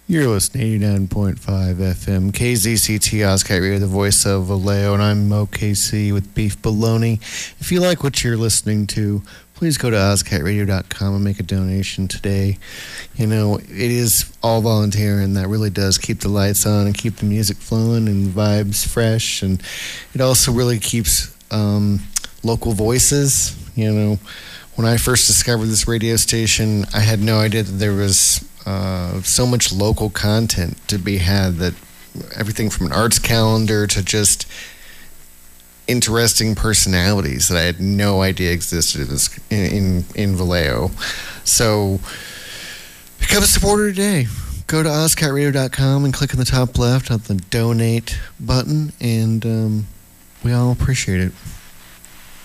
You're listening to 89.5 FM, KZCT Oscar Radio, the voice of Vallejo, and I'm Mo KC with Beef Bologna. If you like what you're listening to, please go to OzCatRadio.com and make a donation today. You know, it is all volunteer, and that really does keep the lights on and keep the music flowing and the vibes fresh, and it also really keeps local voices. You know, when I first discovered this radio station, I had no idea that there was so much local content to be had, that everything from an arts calendar to just interesting personalities that I had no idea existed in Vallejo. So become a supporter today. Go to OzCatRadio.com and click on the top left on the donate button, and we all appreciate it.